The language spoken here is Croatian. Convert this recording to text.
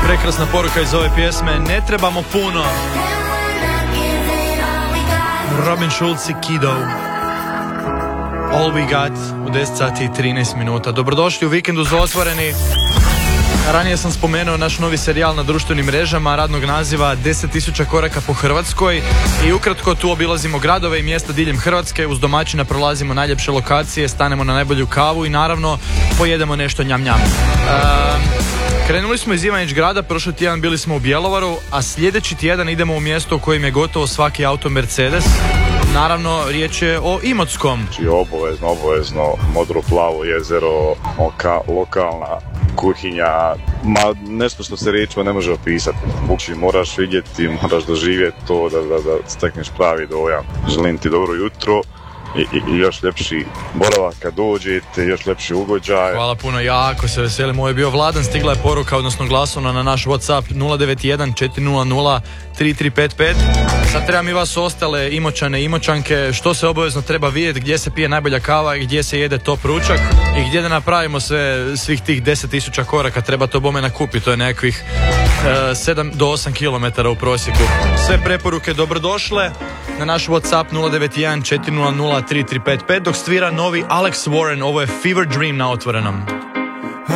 Prekrasna poruka iz ove pjesme, ne trebamo puno. Robin Schulz i Kido. All We Got u 10 sati i 13 minuta. Dobrodošli u Vikendu za otvoreni. Ranije sam spomenuo naš novi serijal na društvenim mrežama radnog naziva 10.000 koraka po Hrvatskoj i ukratko tu obilazimo gradove i mjesta diljem Hrvatske, uz domaćina prolazimo najljepše lokacije, stanemo na najbolju kavu i naravno pojedemo nešto njam-njam. Krenuli smo iz Ivanić grada, prošli tjedan bili smo u Bjelovaru, a sljedeći tjedan idemo u mjesto u kojem je gotovo svaki auto Mercedes. Naravno, riječ je o Imotskom. Obavezno, modro-plavo jezero, lokalna kuhinja, nešto što se riječima ne može opisati. Moraš vidjeti, moraš doživjeti to da stekneš pravi dojam. Želim ti dobro jutro i još ljepši boravak kad dođete, još ljepši ugođaj. Hvala puno, jako se veselim. Ovo je bio Vladan, stigla je poruka, odnosno glasovna na naš WhatsApp 091 400 3355. Sad trebam i vas ostale Imoćane i Imoćanke, što se obavezno treba vidjeti, gdje se pije najbolja kava i gdje se jede top ručak i gdje da napravimo svih tih 10.000 koraka. Treba to bome nakupiti, to je nekakvih 7 do 8 km u prosjeku. Sve preporuke dobrodošle na naš WhatsApp 091 400 3355 dok svira novi Alex Warren. Ovo je Fever Dream na Otvorenom.